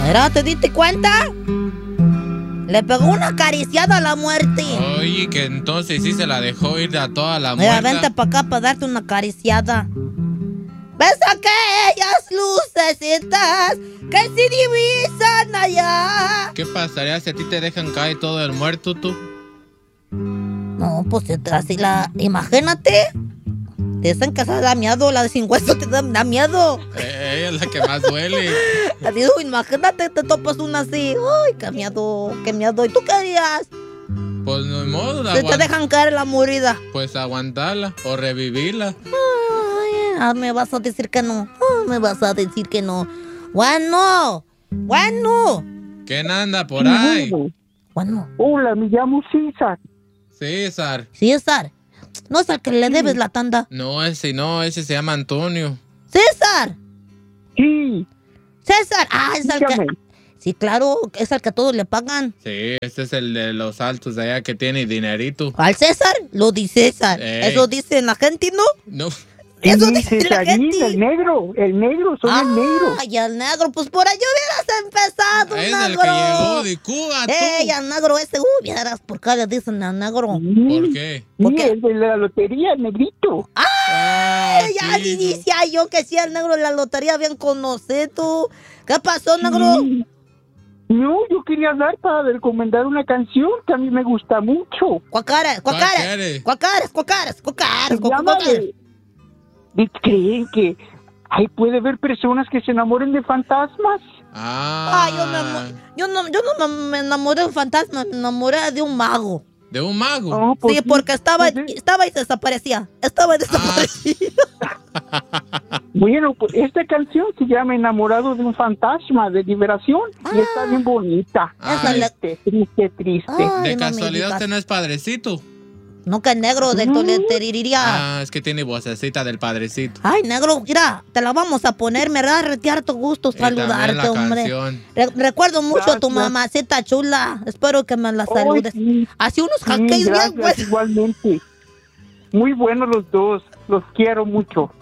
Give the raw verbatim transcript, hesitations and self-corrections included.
Mira, ¿te diste cuenta? Le pegó una acariciada a la muerte. Oye, que entonces sí se la dejó ir a toda la muerte. Mira, vente para acá para darte una acariciada. ¿Ves aquellas lucecitas que se divisan allá? ¿Qué pasaría si a ti te dejan caer todo el muerto, tú? No, pues así la... Imagínate. Te dicen que esa da miedo, la de sin hueso te da, da miedo. Eh, ella es la que más duele. Adiós, imagínate, te topas una así. Ay, qué miedo, qué miedo. ¿Y tú qué harías? Pues no hay modo de Si te dejan caer la morida. Pues aguantarla o revivirla. Ay, ah, me vas a decir que no. Ah, me vas a decir que no. Bueno, bueno. ¿Quién anda por ahí? Bueno. Hola, me llamo César. César. César. No es al que le debes la tanda. No, ese no, ese se llama Antonio. ¡César! Sí. ¡César! Ah, es al que... Sí, claro, es al que a todos le pagan. Sí, este es el de los altos de allá que tiene dinerito. ¿Al César? Lo dice César. Ey. Eso dicen la gente, ¿no? No. Eso Sí, dice la Cesarín, gente. el negro, el negro, soy ah, el negro. Ay, el negro, pues por ahí hubieras empezado, Es negro. el que llegó de Cuba, tú. Ey, el negro ese, uh, vieras por qué le dicen al negro. ¿Por qué? Sí, el de la lotería, el negrito. ¡Ay! Ah, Ya sí, decía yo que sí, el negro de la lotería bien conocido. ¿Qué pasó, negro? Sí. No, yo quería hablar para recomendar una canción que a mí me gusta mucho. Cuacares, cuacares, cuacares, cuacares, cuacares, cuacares. ¿Creen que ahí puede haber personas que se enamoren de fantasmas? Ah. Ay, yo, me, amo- yo no, yo no me, me enamoré de un fantasma, me enamoré de un mago. ¿De un mago? Oh, pues Sí, porque estaba, estaba y desaparecía. Estaba y desaparecía. Bueno, pues esta canción se llama Enamorado de un fantasma de liberación y está bien bonita. Ay. Triste, triste, triste. Ay, ¿De no me casualidad digas. usted no es padrecito? No, que negro del toleteriría. Ah, es que tiene vocecita del padrecito. Ay, negro, mira, te la vamos a poner, me da retear tu gusto Y también saludarte, la hombre. canción. Re- recuerdo mucho a tu Gracias. mamacita chula. Espero que me la Ay, saludes. sí. Así unos Sí, hackeos bien, gracias, pues. igualmente. Muy buenos los dos, los quiero mucho.